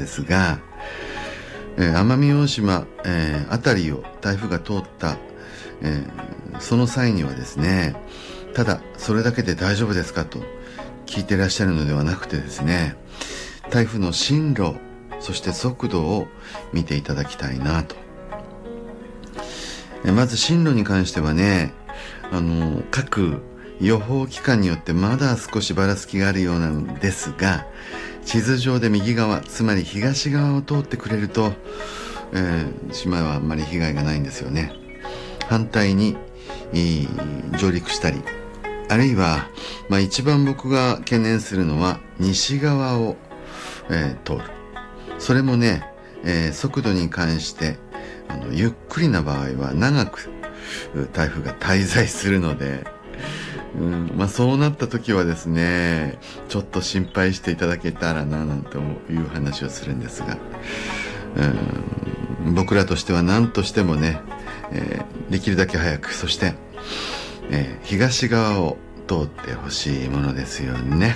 ですが、奄美大島、あたりを台風が通った、その際にはですね、ただそれだけで大丈夫ですかと聞いていらっしゃるのではなくてですね、台風の進路、そして速度を見ていただきたいなと。まず進路に関してはね、各予報機関によってまだ少しばらつきがあるようなんですが、地図上で右側、つまり東側を通ってくれると、島はあんまり被害がないんですよね。反対に上陸したり、あるいは、一番僕が懸念するのは西側を、通る。それもね、速度に関してゆっくりな場合は長く台風が滞在するので、そうなった時はですね、ちょっと心配していただけたらななんていう話をするんですが、僕らとしては何としてもね、できるだけ早く、そして、東側を通ってほしいものですよね。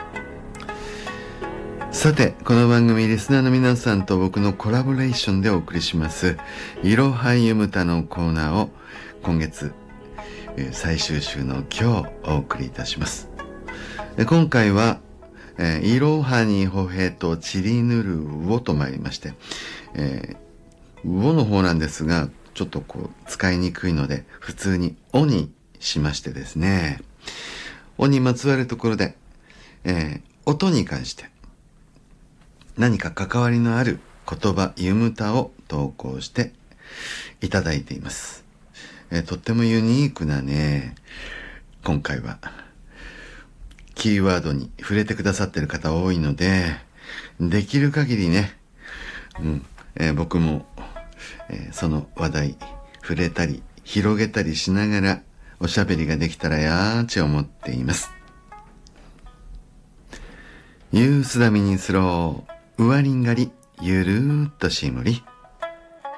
さて、この番組リスナーの皆さんと僕のコラボレーションでお送りしますいろはゆむたのコーナーを今月最終週の今日お送りいたします。今回はいろはにほへとちりぬるうおと参りまして、うおの方なんですがちょっと使いにくいので普通におにしましてですね、おにまつわるところで、音に関して何か関わりのある言葉、ゆむたを投稿していただいています。とってもユニークなね、今回はキーワードに触れてくださっている方多いので、できる限りね、僕も、その話題触れたり広げたりしながらおしゃべりができたらやーち思っています。ユースダミニスロー、うわりんがり、ゆるーっとしむり。